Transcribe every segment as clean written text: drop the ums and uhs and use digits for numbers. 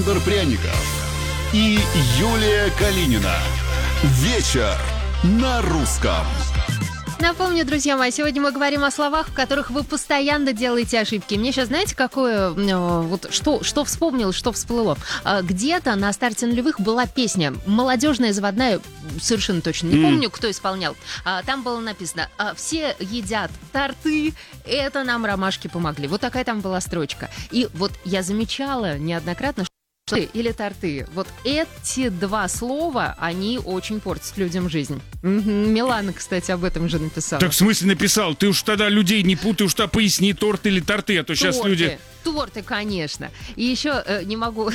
Александр Пряников и Юлия Калинина. Вечер на русском. Напомню, друзья мои, сегодня мы говорим о словах, в которых вы постоянно делаете ошибки. Мне сейчас, знаете, какое, что вспомнил, что всплыло. Где-то на старте нулевых была песня молодежная, заводная, совершенно точно не помню, кто исполнял. Там было написано: все едят торты, это нам ромашки помогли. Вот такая там была строчка. И вот я замечала неоднократно, или торты. Вот эти два слова, они очень портят людям жизнь. Милана, кстати, об этом же написала. Так в смысле написал? Ты уж тогда людей не путай, уж тогда поясни, торт или торты, а то сейчас люди... Торты, конечно. И еще не могу...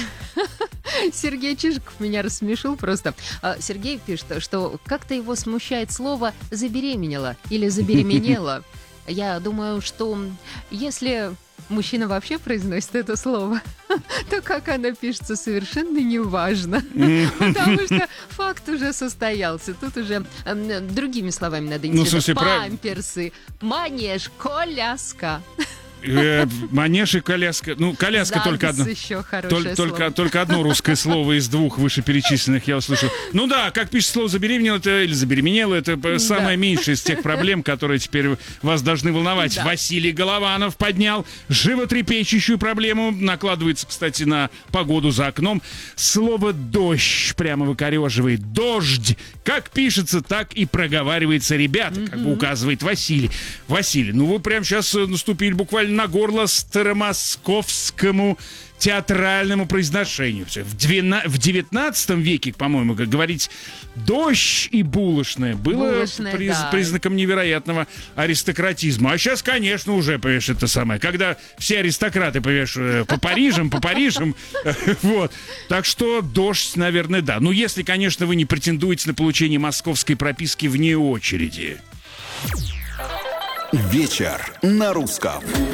Сергей Чижиков меня рассмешил просто. Сергей пишет, что как-то его смущает слово «забеременела» или «забеременела». Я думаю, что если мужчина вообще произносит это слово, то как оно пишется, совершенно неважно. Потому что факт уже состоялся. Тут уже другими словами надо интересоваться. Памперсы, манеж, коляска. Манеж и коляска. Ну, коляска только одно. Только одно русское слово из двух вышеперечисленных я услышал. Ну да, как пишет слово «забеременела» или «забеременела», это самое меньшее из тех проблем, которые теперь вас должны волновать. Да. Василий Голованов поднял животрепещущую проблему. Накладывается, кстати, на погоду за окном. Слово «дождь» прямо выкореживает. Дождь. Как пишется, так и проговаривается, ребята, как бы указывает Василий. Василий, ну вы прямо сейчас наступили буквально на горло старомосковскому театральному произношению. В 19 веке, по-моему, как говорить «дождь» и «булочная» было признаком невероятного аристократизма. А сейчас, конечно, уже, понимаешь, это самое, когда все аристократы, понимаешь, по Парижам, вот. Так что «дождь», наверное, да. Ну, если, конечно, вы не претендуете на получение московской прописки вне очереди. Вечер на русском.